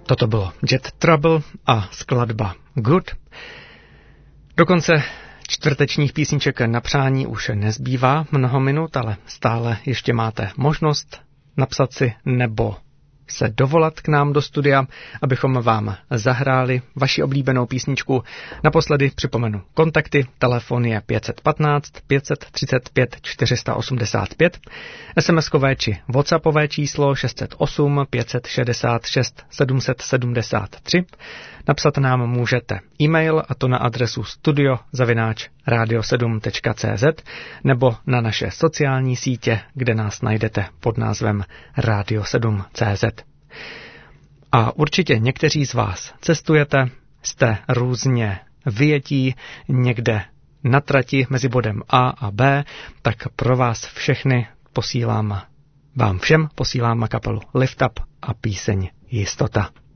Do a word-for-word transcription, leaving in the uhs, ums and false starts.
Toto bylo Jet Trouble a skladba Good. Dokonce čtvrtečních písniček na přání už nezbývá mnoho minut, ale stále ještě máte možnost napsat si nebo se dovolat k nám do studia, abychom vám zahráli vaši oblíbenou písničku. Naposledy připomenu kontakty, telefon je pět jedna pět, pět tři pět, čtyři osm pět, SMSkové či WhatsAppové číslo šest set osm, pět set šedesát šest, sedm set sedmdesát tři. Napsat nám můžete e-mail, a to na adresu studio zavináč radio sedm tečka cé zet nebo na naše sociální sítě, kde nás najdete pod názvem radio sedm tečka cé zet. A určitě někteří z vás cestujete, jste různě vyjetí někde na trati mezi bodem A a B, tak pro vás všechny posílám, vám všem posílám kapelu Lift Up a píseň Jistota.